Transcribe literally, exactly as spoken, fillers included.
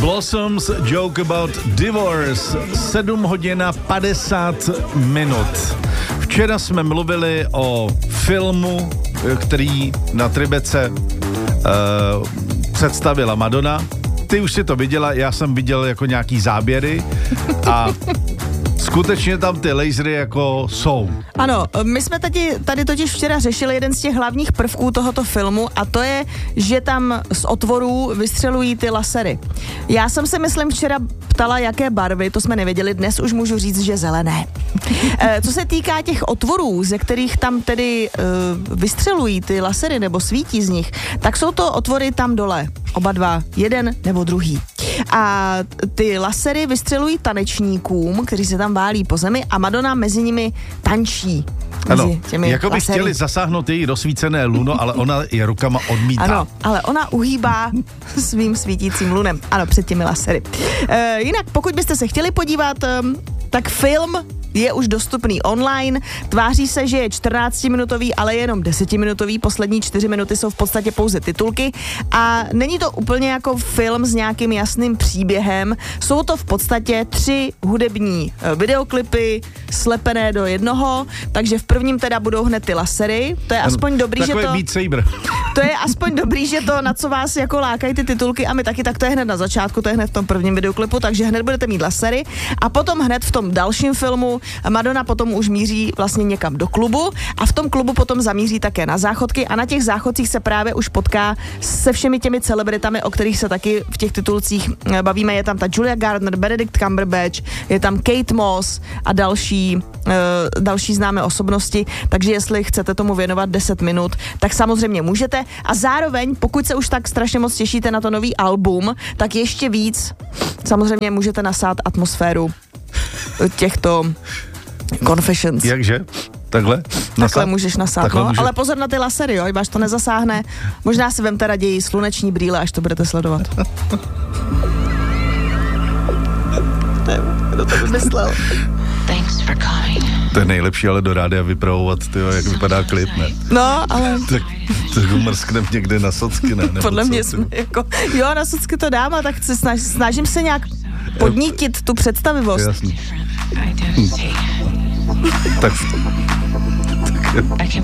Blossoms, Joke About Divorce, sedm hodin a padesát minut. Včera jsme mluvili o filmu, který na Tribece uh, představila Madonna. Ty už si to viděla, já jsem viděl jako nějaký záběry a skutečně tam ty lasery jako jsou. Ano, my jsme tady, tady totiž včera řešili jeden z těch hlavních prvků tohoto filmu a to je, že tam z otvorů vystřelují ty lasery. Já jsem se, myslím, včera ptala, jaké barvy, to jsme nevěděli, dnes už můžu říct, že zelené. E, co se týká těch otvorů, ze kterých tam tedy e, vystřelují ty lasery nebo svítí z nich, tak jsou to otvory tam dole, oba dva, jeden nebo druhý. A ty lasery vystřelují tanečníkům, kteří se tam válí po zemi a Madonna mezi nimi tančí. Ano, jako by chtěli zasáhnout její rozsvícené luno, ale ona je rukama odmítá. Ano, ale ona uhýbá svým svítícím lunem. Ano, před těmi lasery. E, jinak, pokud byste se chtěli podívat, tak film je už dostupný online, tváří se, že je čtrnáctiminutový, ale je jenom desetiminutový, poslední čtyři minuty jsou v podstatě pouze titulky a není to úplně jako film s nějakým jasným příběhem, jsou to v podstatě tři hudební videoklipy slepené do jednoho, takže v prvním teda budou hned ty lasery, to je aspoň dobrý, že to... Beat Saber. To je aspoň dobrý, že to, na co vás jako lákají ty titulky a my taky, tak to je hned na začátku, to je hned v tom prvním videoklipu, takže hned budete mít lasery a potom hned v tom dalším filmu Madonna potom už míří vlastně někam do klubu a v tom klubu potom zamíří také na záchodky a na těch záchodcích se právě už potká se všemi těmi celebritami, o kterých se taky v těch titulcích bavíme. Je tam ta Julia Gardner, Benedict Cumberbatch, je tam Kate Moss a další, uh, další známé osobnosti, takže jestli chcete tomu věnovat deset minut, tak samozřejmě můžete a zároveň, pokud se už tak strašně moc těšíte na to nový album, tak ještě víc samozřejmě můžete nasát atmosféru těchto Confessions. Jakže? Takhle? Nasát? Takhle můžeš nasát, Takhle no. Může... Ale pozor na ty lasery, jo, až to nezasáhne. Možná si vemte raději sluneční brýle, až to budete sledovat. Kdo to vymyslel? Thanks for coming. To je nejlepší, ale do rádia vypravovat, tyjo, jak vypadá klip, ne? No, ale... Tak, tak ho mrsknem někde na socky, ne? Podle mě jsme jako... Jo, na socky to dám, a tak se snaž, snažím se nějak podnítit tu představivost. Jasný. Hm. Tak... tak